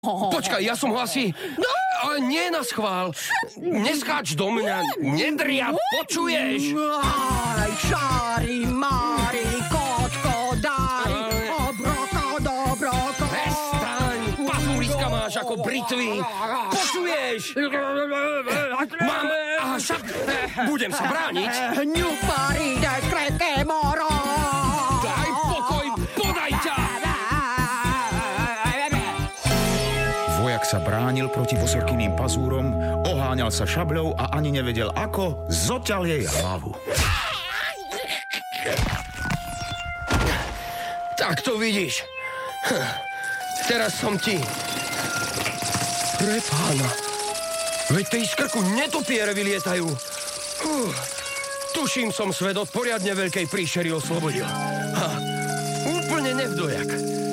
Počkaj, ja som ho asi... Ale nie na schvál. Neskáč do mňa. Nedria, počuješ? Aj, šári, mári, kotko, daj. Obroko. Prestaň, pazúriska máš ako britvy. Počuješ? Mám... Aha, však budem sa brániť. Ňupari, daj skretké moro. Daj pokoj, podaj ťa. Vojak sa bránil proti Bosorkyným pazúrom, oháňal sa šabľou a ani nevedel ako, zoťal jej hlavu. Tak to vidíš. Teraz som ti... Prepána. Veď tej z krku netopiere vylietajú. Tuším, som svet od poriadne veľkej príšery oslobodil. Úplne nevdojak.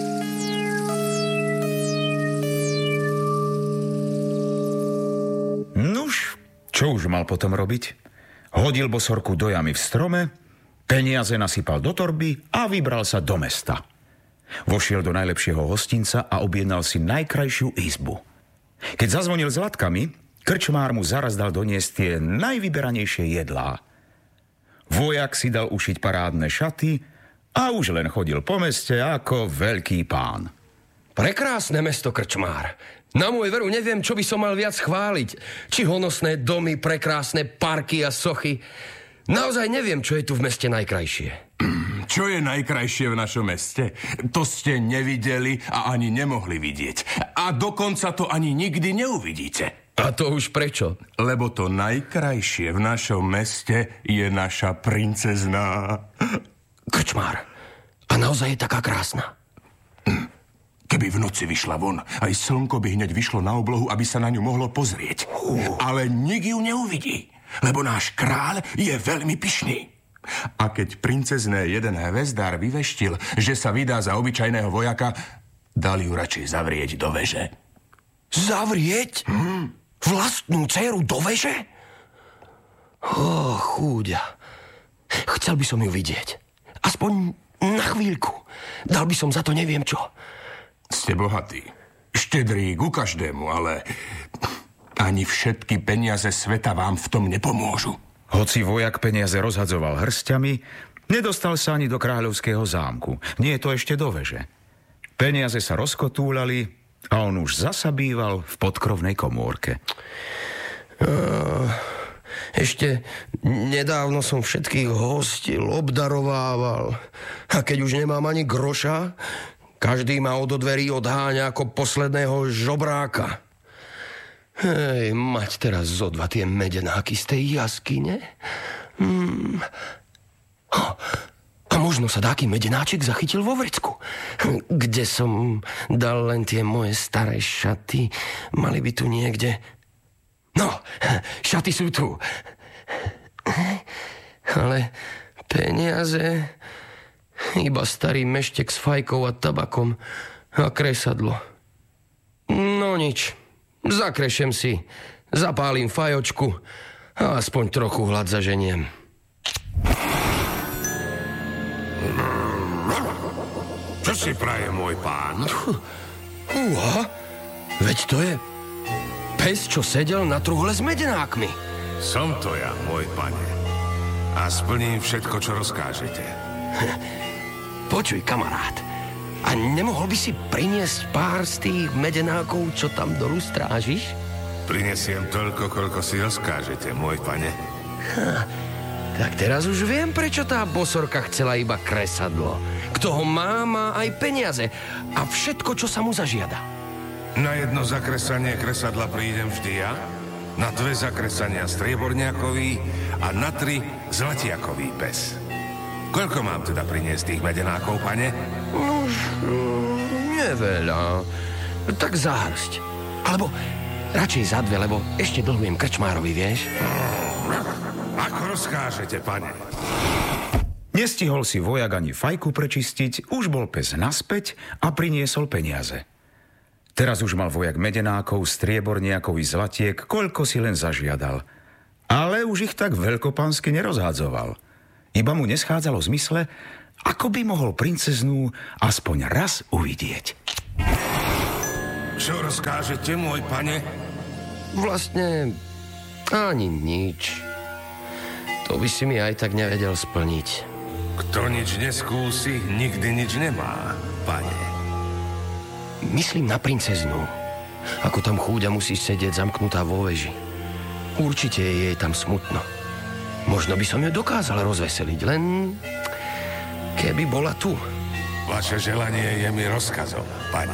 Nuž, čo už mal potom robiť? Hodil Bosorku do jamy v strome, peniaze nasypal do torby a vybral sa do mesta. Vošiel do najlepšieho hostinca a objednal si najkrajšiu izbu. Keď zazvonil s latkami, krčmár mu zaraz dal doniesť tie najvyberanejšie jedlá. Vojak si dal ušiť parádne šaty a už len chodil po meste ako veľký pán. Prekrásne mesto, krčmár. Na môj veru neviem, čo by som mal viac chváliť. Či honosné domy, prekrásne parky a sochy. Naozaj neviem, čo je tu v meste najkrajšie. Čo je najkrajšie v našom meste? To ste nevideli a ani nemohli vidieť. A dokonca to ani nikdy neuvidíte. A to už prečo? Lebo to najkrajšie v našom meste je naša princezná. Krčmár, a naozaj je taká krásna? Keby v noci vyšla von, aj slnko by hneď vyšlo na oblohu, aby sa na ňu mohlo pozrieť. Ale nik ju neuvidí, lebo náš kráľ je veľmi pyšný. A keď princezné jeden hvezdár vyveštil, že sa vydá za obyčajného vojaka, dal ju radšej zavrieť do veže. Zavrieť? Vlastnú dceru do veže? Chúďa. Chcel by som ju vidieť. Aspoň na chvíľku. Dal by som za to neviem čo. Ste bohatí, štedrí ku každému, ale ani všetky peniaze sveta vám v tom nepomôžu. Hoci vojak peniaze rozhadzoval hrstiami, nedostal sa ani do kráľovského zámku. Nie je to ešte do veže. Peniaze sa rozkotúľali a on už zasa býval v podkrovnej komórke. Ešte nedávno som všetkých hostil, obdarovával. A keď už nemám ani groša, každý ma od dverí odháňa ako posledného žobráka. Hej, mať teraz zo dva tie medenáky z tej jaskyne? A možno sa dáky medenáček zachytil vo vrecku, kde som dal len tie moje staré šaty. Mali by tu niekde... No, šaty sú tu. Ale peniaze... Iba starý meštek s fajkou a tabakom a kresadlo. No nič, zakrešem si, zapálim fajočku a aspoň trochu hlad zaženiem. Čo si praje môj pán? Veď to je pes, čo sedel na truhle s medenákmi. Som to ja, môj pane. A splním všetko, čo rozkážete. Počuj, kamarát, a nemohol by si priniesť pár z tých medenákov, čo tam dolu strážiš? Prinesiem toľko, koľko si rozkážete, môj pane. Tak teraz už viem, prečo tá bosorka chcela iba kresadlo. Kto ho má aj peniaze a všetko, čo sa mu zažiada. Na jedno zakresanie kresadla prídem vždy ja, na 2 zakresania strieborniakový a na 3 zlatiakový pes. Koľko mám teda priniesť tých medenákov, pane? Už neveľa. Tak záhrst. Alebo radšej za 2, lebo ešte dlhujem krčmárovi, vieš? Ako rozkážete, pane? Nestihol si vojak ani fajku prečistiť, už bol pes naspäť a priniesol peniaze. Teraz už mal vojak medenákov, strieborniakov i zlatiek, koľko si len zažiadal. Ale už ich tak veľkopánsky nerozhádzoval. Iba mu neschádzalo v zmysle, ako by mohol princeznú aspoň raz uvidieť. Čo rozkážete, môj pane? Vlastne ani nič. To by si mi aj tak nevedel splniť. Kto nič neskúsi, nikdy nič nemá, pane. Myslím na princeznu. Ako tam chúďa musí sedieť zamknutá vo veži. Určite je jej tam smutno. Možno by som ju dokázal rozveseliť, len keby bola tu. Vaše želanie je mi rozkazom, pane.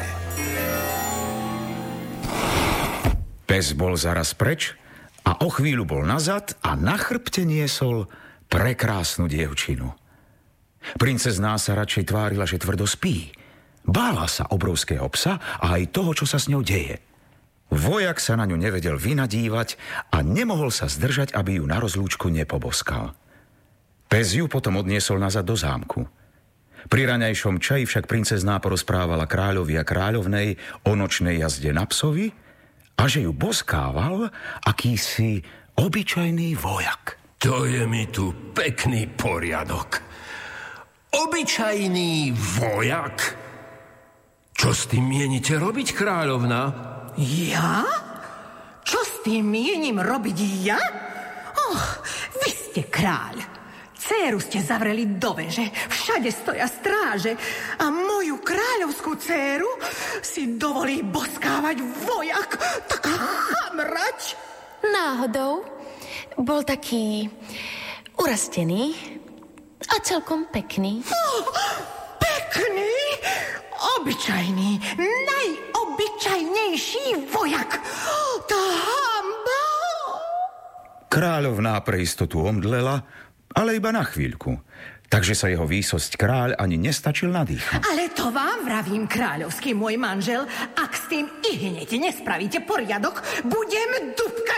Pes bol zaraz preč a o chvíľu bol nazad a na chrbte niesol prekrásnu dievčinu. Princezná sa radšej tvárila, že tvrdo spí. Bála sa obrovského psa a aj toho, čo sa s ňou deje. Vojak sa na ňu nevedel vynadívať a nemohol sa zdržať, aby ju na rozlúčku nepoboskal. Pes ju potom odniesol nazad do zámku. Pri raňajšom čaji však princezná porozprávala kráľovi a kráľovnej o nočnej jazde na psovi a že ju boskával akýsi obyčajný vojak. To je mi tu pekný poriadok. Obyčajný vojak? Čo s tým mienite robiť, kráľovna? Ja? Čo s tým mienim robiť ja? Vy ste kráľ. Dcéru ste zavreli do veže, všade stoja stráže a moju kráľovskú dcéru si dovolí boskávať vojak, taká chamrať. Náhodou bol taký urastený a celkom pekný. Pekný, obyčajný, najobyčajnejší vojak. Tá hamba. Kráľovná pre istotu omdlela, ale iba na chvíľku. Takže sa jeho výsosť kráľ ani nestačil nadýchnuť. Ale to vám vravím, kráľovský môj manžel, ak s tým ihneď nespravíte poriadok, budem dupkať,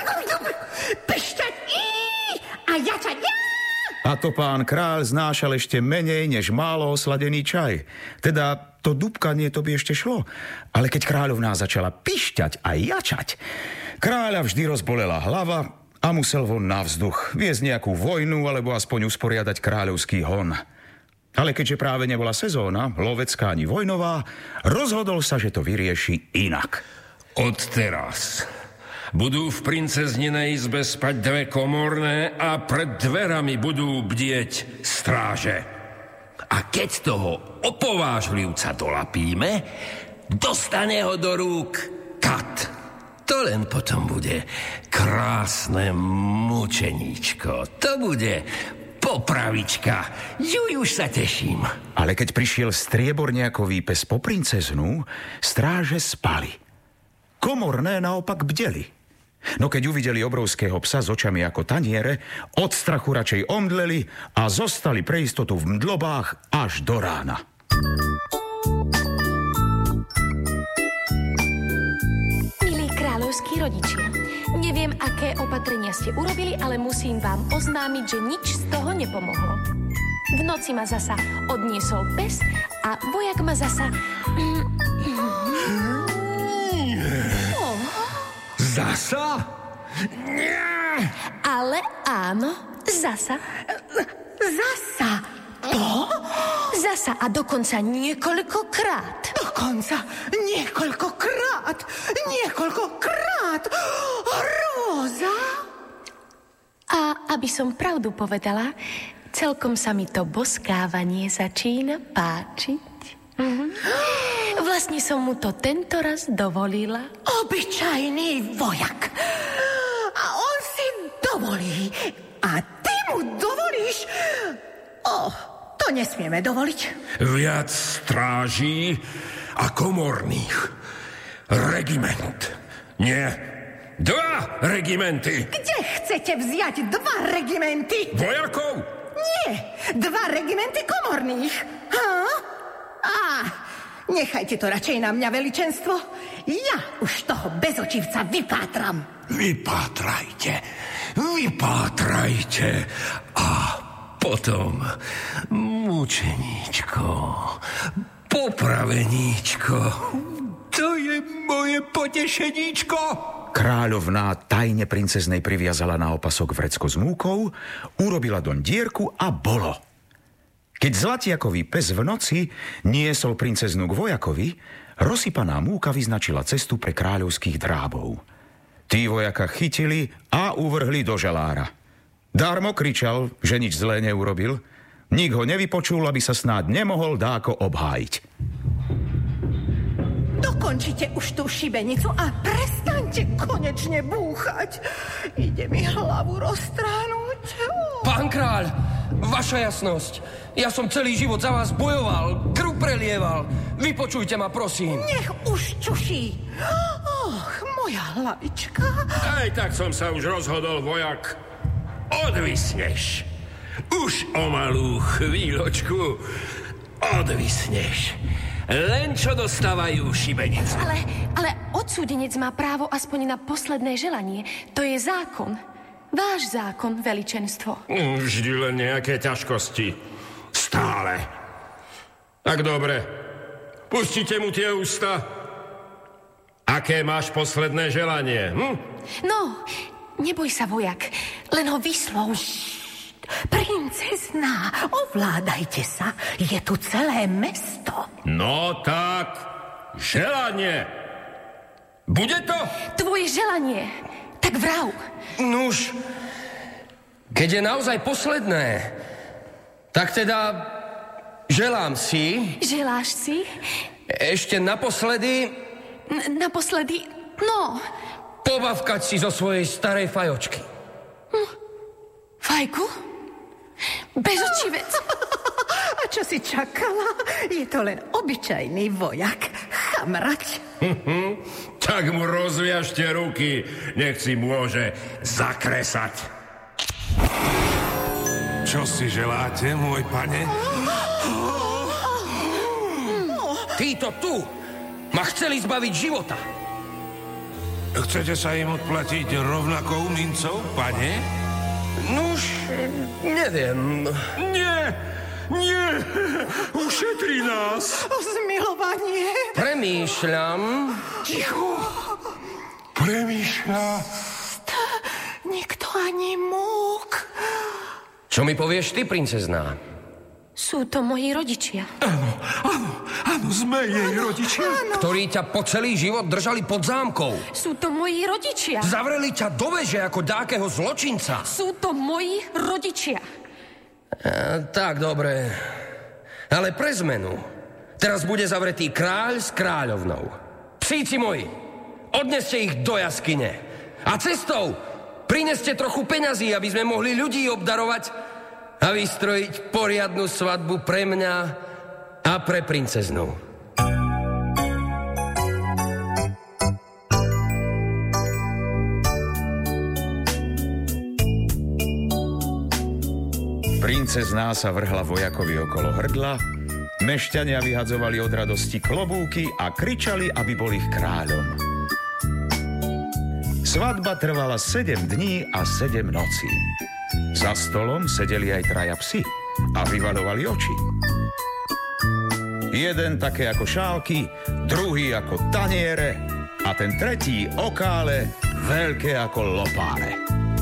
pešťať a jačať. A to pán kráľ znášal ešte menej, než málo osladený čaj. Teda to dupkanie to by ešte šlo. Ale keď kráľovná začala pišťať a jačať, kráľa vždy rozbolela hlava a musel von na vzduch viesť nejakú vojnu alebo aspoň usporiadať kráľovský hon. Ale keďže práve nebola sezóna, lovecká ani vojnová, rozhodol sa, že to vyrieši inak. Odteraz budú v princezninej izbe spať dve komorné a pred dverami budú bdieť stráže. A keď toho opovážlivca dolapíme, dostane ho do rúk kat. To len potom bude krásne mučeníčko. To bude popravička. Už sa teším. Ale keď prišiel strieborniakový pes po princeznu, stráže spali. Komorné naopak bdeli. No keď uvideli obrovského psa s očami ako taniere, od strachu radšej omdleli a zostali pre istotu v mdlobách až do rána. Kráľovskí rodičia, neviem, aké opatrenia ste urobili, ale musím vám oznámiť, že nič z toho nepomohlo. V noci ma zasa odniesol pes a vojak ma zasa... Zasa? Nie! Ale áno, zasa. Zasa? To? Zasa a dokonca niekoľkokrát. Dokonca niekoľkokrát. Niekoľkokrát. Róza? A aby som pravdu povedala, celkom sa mi to boskávanie začína páčiť. Vlastne som mu to tento raz dovolila. Obyčajný vojak. A on si dovolí. A ty mu dovolíš... To nesmieme dovoliť. Viac stráží a komorných. Regiment. Nie. 2 regimenty. Kde chcete vziať 2 regimenty? Vojakov? Nie. 2 regimenty komorných. Nechajte to radšej na mňa, veličenstvo. Ja už toho bezočivca vypátram. Vypátrajte. A potom mučeníčko, popraveníčko. To je moje potešeníčko. Kráľovná tajne princeznej priviazala na opasok vrecko s múkou, urobila doň dierku a bolo. Keď zlatiakový pes v noci niesol princeznú k vojakovi, Rozsypaná múka vyznačila cestu pre kráľovských drábov. Tí vojaka chytili a uvrhli do želára. Dármo kričal, že nič zlé neurobil. Nik ho nevypočul, aby sa snáď nemohol dáko obhájiť. Dokončite už tú šibenicu a prestaňte konečne búchať. Ide mi hlavu roztrhnúť. Pán kráľ, vaša jasnosť, ja som celý život za vás bojoval, krv prelieval. Vypočujte ma, prosím. Nech už čuší. Moja hlavička. Aj tak som sa už rozhodol, vojak. Odvisneš. Už o malú chvíľočku odvisneš. Len čo dostávajú šibenice. Ale odsúdenec má právo aspoň na posledné želanie. To je zákon. Váš zákon, veličenstvo. Vždy len nejaké ťažkosti. Stále. Tak dobre. Pustite mu tie ústa. Aké máš posledné želanie? No, neboj sa, vojak. Len ho vyslov. Princezná, ovládajte sa. Je tu celé mesto. No tak, želanie. Bude to? Tvoje želanie. Tak vrav. Nuž, keď je naozaj posledné, tak teda želám si... Želáš si? Ešte naposledy... Naposledy, no... Pobavkať si zo svojej starej fajočky. Fajku? Bezočivec. A čo si čakala? Je to len obyčajný vojak. Chamrať. Tak mu rozviažte ruky. Nech si môže zakresať. Čo si želáte, môj pane? Títo tu ma chceli zbaviť života. Chcete sa im odplatiť rovnakou mincou, pane? Nuž, neviem. Nie, ušetri nás. Zmilovanie. Premýšľam. Ticho. Premýšľa. Nikto ani múk. Čo mi povieš ty, princezná? Sú to moji rodičia. Áno, sme jej rodičia. Ktorí ťa po celý život držali pod zámkou. Sú to moji rodičia. Zavreli ťa do veže ako dákeho zločinca. Sú to moji rodičia. Tak, dobre. Ale pre zmenu. Teraz bude zavretý kráľ s kráľovnou. Psíci moji, odneste ich do jaskyne. A cestou prineste trochu peňazí, aby sme mohli ľudí obdarovať a vystrojiť poriadnu svadbu pre mňa a pre princeznú. Princezná sa vrhla vojakovi okolo hrdla, mešťania vyhadzovali od radosti klobúky a kričali, aby bol ich kráľom. Svadba trvala 7 dní a 7 nocí. Za stolom sedeli aj traja psi a vyvaľovali oči. Jeden také ako šálky, druhý ako taniere a ten tretí okále veľké ako lopáre.